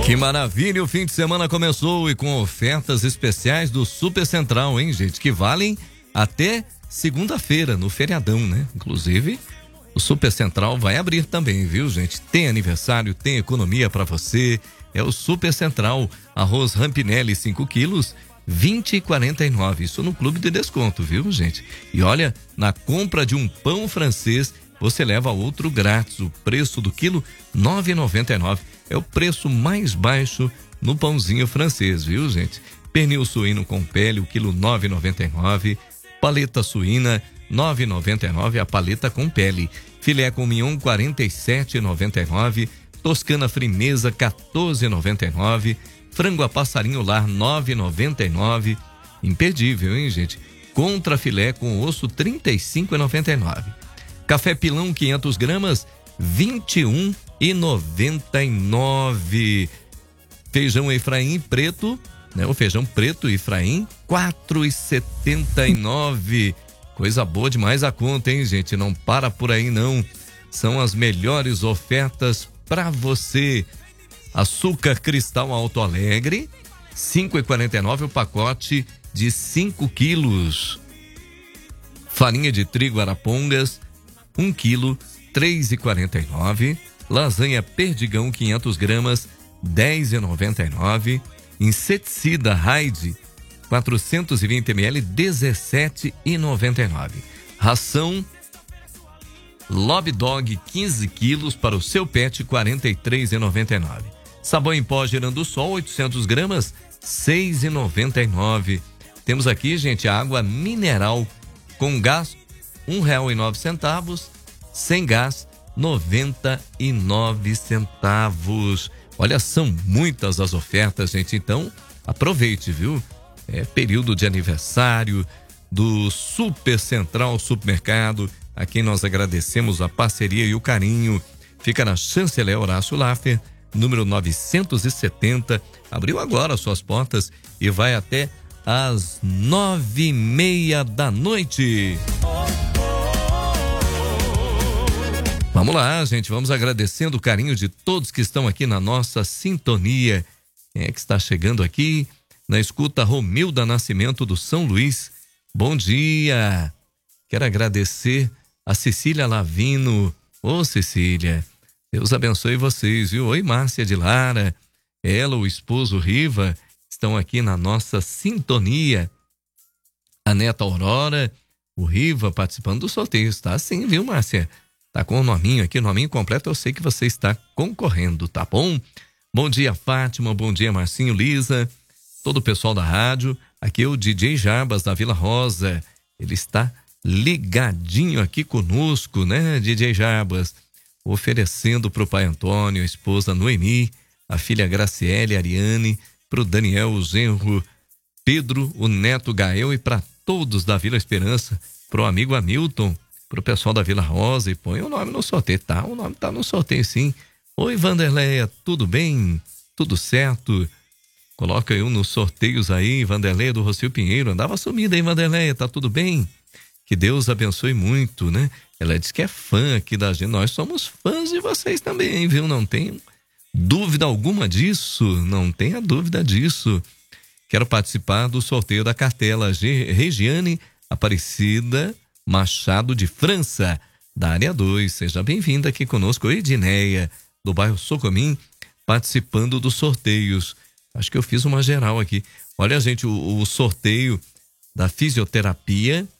Que maravilha, o fim de semana começou e com ofertas especiais do Super Central, hein, gente? Que valem até segunda-feira, no feriadão, né? Inclusive, o Super Central vai abrir também, viu, gente? Tem aniversário, tem economia pra você. É o Super Central. Arroz Rampinelli 5 quilos, 20,49. Isso no Clube de Desconto, viu, gente? E olha, na compra de um pão francês, você leva outro grátis. O preço do quilo, 9,99. É o preço mais baixo no pãozinho francês, viu, gente? Pernil suíno com pele, o quilo 9,99. Paleta suína, 9,99 a paleta com pele. Filé com mignon, 47,99. Toscana frimeza, 14,99. Frango a passarinho lar, 9,99. Imperdível, hein, gente? Contra filé com osso, 35,99. Café pilão, 500 gramas, 21,99. Feijão Efraim preto, né? O feijão preto Efraim, 4,79. Coisa boa demais a conta, hein, gente? Não para por aí, não. São as melhores ofertas para você. Açúcar cristal Alto Alegre, 5,49 o pacote de 5 quilos. Farinha de trigo Arapongas, 1 quilo, 3,49. Lasanha Perdigão, 500 gramas, 10,99. Inseticida Raid, 420 ml, 17,99. Ração Lobby Dog, 15 quilos para o seu pet, 43,99. Sabão em pó Gerando Sol, 800 gramas, 6,99. Temos aqui, gente, a água mineral com gás, R$1,09, sem gás, 99 centavos. Olha, são muitas as ofertas, gente, então aproveite, viu? É período de aniversário do Super Central Supermercado, a quem nós agradecemos a parceria e o carinho. Fica na Chanceler Horácio Laffer, número 970. Abriu agora suas portas e vai até às 9:30 da noite. Vamos lá, gente, vamos agradecendo o carinho de todos que estão aqui na nossa sintonia. Quem é que está chegando aqui? Na escuta, Romilda Nascimento do São Luís. Bom dia! Quero agradecer a Cecília Lavino. Ô, Cecília, Deus abençoe vocês, viu? Oi, Márcia de Lara. Ela, o esposo Riva, estão aqui na nossa sintonia. A neta Aurora, o Riva participando do sorteio. Tá sim, viu, Márcia? Tá com o nominho aqui, o nominho completo, eu sei que você está concorrendo, tá bom? Bom dia, Fátima, bom dia, Marcinho, Lisa, todo o pessoal da rádio. Aqui é o DJ Jarbas da Vila Rosa. Ele está ligadinho aqui conosco, né, DJ Jarbas? Oferecendo pro pai Antônio, a esposa Noemi, a filha Graciele, Ariane, pro Daniel, o genro Pedro, o neto Gael e para todos da Vila Esperança, pro amigo Hamilton, pro pessoal da Vila Rosa, e põe o nome no sorteio, tá? O nome tá no sorteio, sim. Oi, Vanderleia, tudo bem? Tudo certo? Coloca eu nos sorteios aí, Vanderleia do Rocio Pinheiro. Andava sumida aí, Vanderleia, tá tudo bem? Que Deus abençoe muito, né? Ela diz que é fã aqui da gente. Nós somos fãs de vocês também, viu? Não tem dúvida alguma disso, não tenha dúvida disso. Quero participar do sorteio da cartela Regiane Aparecida Machado de França, da área 2. Seja bem-vinda aqui conosco, Edineia, do bairro Socomim, participando dos sorteios. Acho que eu fiz uma geral aqui. Olha, gente, o sorteio da fisioterapia